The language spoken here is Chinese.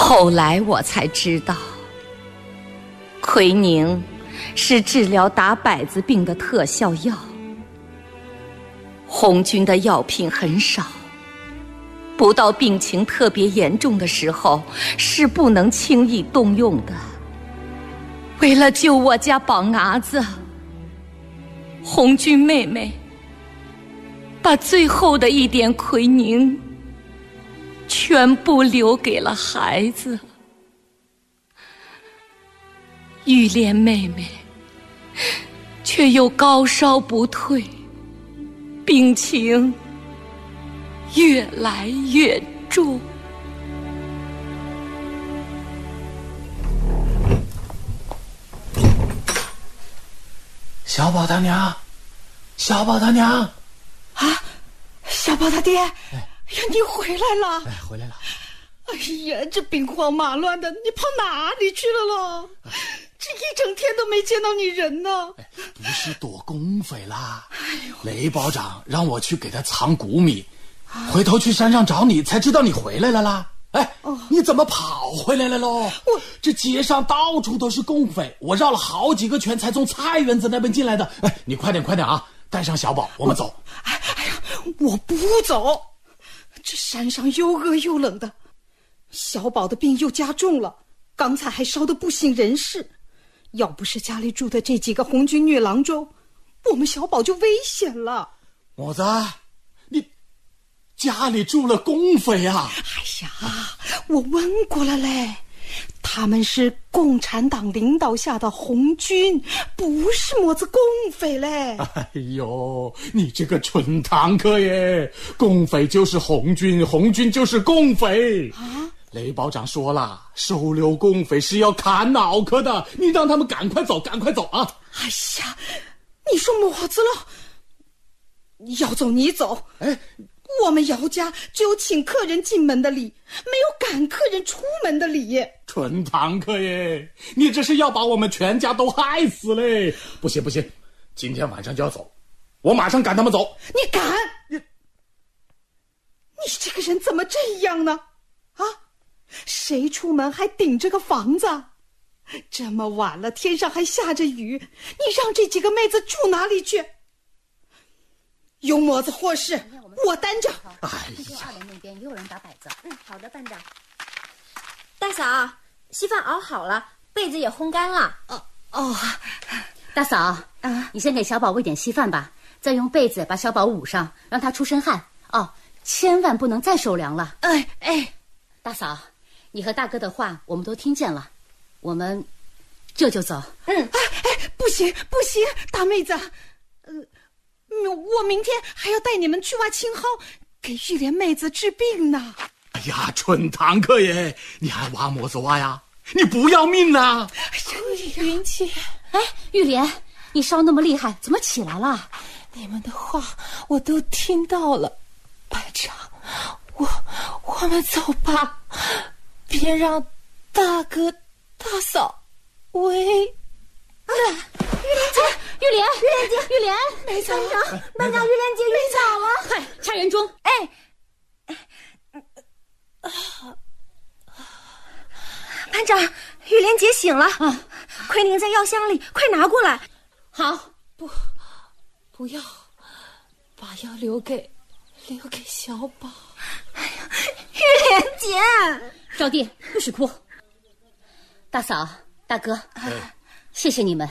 后来我才知道，奎宁是治疗打百子病的特效药。红军的药品很少，不到病情特别严重的时候是不能轻易动用的。为了救我家宝伢子，红军妹妹把最后的一点奎宁全部留给了孩子。玉莲妹妹却又高烧不退，病情越来越重。 小宝他娘，小宝他娘啊！小宝他爹，哎呀，你回来了！ 哎，回来了。 哎呀，这兵荒马乱的，你跑哪里去了咯？这一整天都没见到你人呢。 不是躲公匪啦，雷保长让我去给他藏谷米，回头去山上找你，才知道你回来了啦。哎，你怎么跑回来了喽？这街上到处都是共匪，我绕了好几个圈才从菜园子那边进来的。哎，你快点啊，带上小宝，我们走。 哎呀，我不走，这山上又饿又冷的，小宝的病又加重了，刚才还烧得不省人事。要不是家里住的这几个红军女郎中，我们小宝就危险了。 母子，你家里住了共匪啊？ 哎呀，我问过了嘞，他们是共产党领导下的红军，不是么子共匪嘞。 哎呦，你这个蠢堂客耶！共匪就是红军，红军就是共匪啊！雷保长说了，收留共匪是要砍脑壳的，你让他们赶快走啊！ 哎呀，你说么子了？要走你走， 哎， 我们姚家只有请客人进门的礼，没有赶客人出门的礼。 蠢堂客耶，你这是要把我们全家都害死嘞！不行，今天晚上就要走，我马上赶他们走。 你赶？你这个人怎么这样呢？啊，谁出门还顶着个房子？这么晚了，天上还下着雨，你让这几个妹子住哪里去？有么子祸事我担着。 哎呀， 2连那边也有人打摆子。好的，班长。 大嫂，稀饭熬好了，被子也烘干了。 大嫂你先给小宝喂点稀饭吧，再用被子把小宝捂上，让他出身汗。千万不能再受凉了。 哎， 大嫂，你和大哥的话我们都听见了，我们这就走。 不行，大妹子，我明天还要带你们去挖青蒿，给玉莲妹子治病呢。 哎呀，蠢堂客耶，你还挖么子挖呀？你不要命啊！ 玉莲姐， 玉莲，你烧那么厉害，怎么起来了？ 你们的话我都听到了，班长，我们走吧，别让大哥大嫂为难。 玉莲姐，玉莲， 班长，玉莲姐晕倒了， 快插人中。 班长，玉莲姐醒了奎宁在药箱里，快拿过来。 好， 不要把药留给小宝。 玉莲姐， 招娣不许哭。大嫂大哥，谢谢你们。